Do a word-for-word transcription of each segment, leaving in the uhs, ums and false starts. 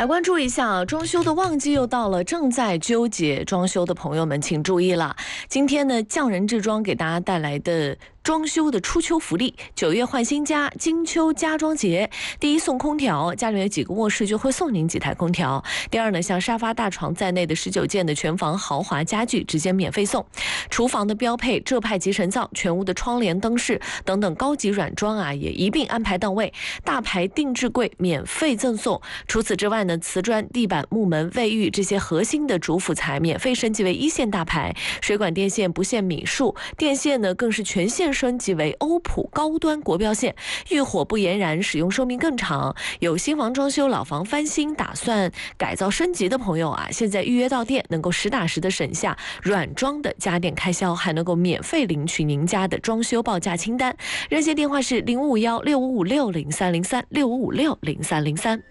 来关注一下，装修的旺季又到了，正在纠结装修的朋友们请注意了。今天呢，匠人制装给大家带来的装修的初秋福利，九月换新家，金秋家装节，第一送空调，家里面有几个卧室就会送您几台空调。第二呢，像沙发、大床在内的十九件的全房豪华家具直接免费送。厨房的标配浙派集成灶，全屋的窗帘、灯饰等等高级软装啊，也一并安排到位。大牌定制柜免费赠送。除此之外呢，瓷砖、地板、木门、卫浴这些核心的主辅材免费升级为一线大牌。水管电线不限米数，电线呢更是全线升级为欧普高端国标线，遇火不延燃，使用寿命更长。有新房装修、老房翻新，打算改造升级的朋友啊，现在预约到店能够实打实的省下软装的家电开销，还能够免费领取您家的装修报价清单。热线电话是零五五幺六五五六零三零三六五五六零三零三。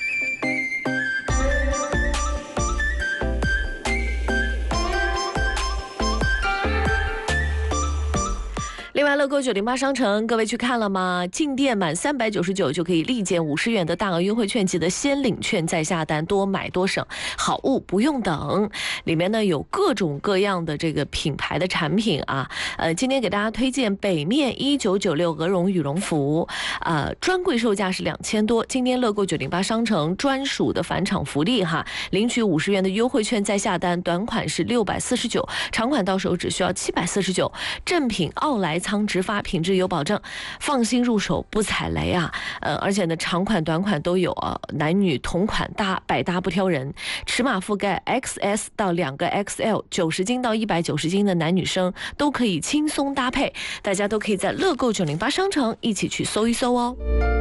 另外，乐购九零八商城，各位去看了吗？进店满三百九十九就可以立减五十元的大额优惠券，记得先领券再下单，多买多省，好物不用等。里面呢有各种各样的这个品牌的产品啊，呃，今天给大家推荐北面一九九六鹅绒羽绒服，呃，专柜售价是两千多，今天乐购九零八商城专属的返场福利哈，领取五十元的优惠券再下单，短款是六百四十九，长款到手只需要七百四十九，正品奥莱仓直发，品质有保证，放心入手不踩雷啊！呃，而且呢，长款、短款都有啊，男女同款搭，百搭不挑人。尺码覆盖 X S 到两个 X L， 九十斤到一百九十斤的男女生都可以轻松搭配，大家都可以在乐购九零八商城一起去搜一搜哦。